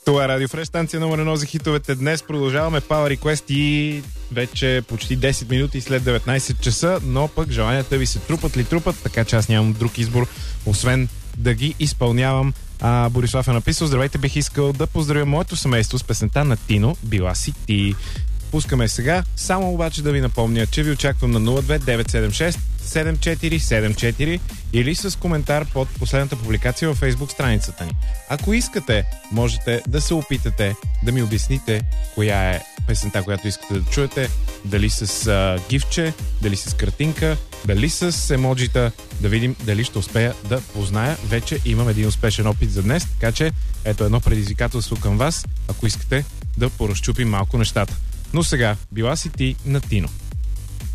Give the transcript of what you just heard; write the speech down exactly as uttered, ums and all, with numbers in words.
Това е Радио Фреш, станция номер едно за хитовете. Днес продължаваме Power Request и вече почти десет минути след деветнайсет часа, но пък желанията ви се трупат ли трупат, така че аз нямам друг избор, освен да ги изпълнявам. А, Борислав е написал: здравейте, бих искал да поздравя моето семейство с песента на Тино "Била си ти". Пускаме сега, само обаче да ви напомня, че ви очаквам на нула две девет седем шест седем четири седем четири или с коментар под последната публикация във Facebook страницата ни. Ако искате, можете да се опитате да ми обясните коя е песента, която искате да чуете, дали с а, гифче, дали с картинка, дали с емоджита, да видим дали ще успея да позная. Вече имам един успешен опит за днес, така че ето едно предизвикателство към вас, ако искате да поразчупим малко нещата. Но сега, "Била си ти" на Тино.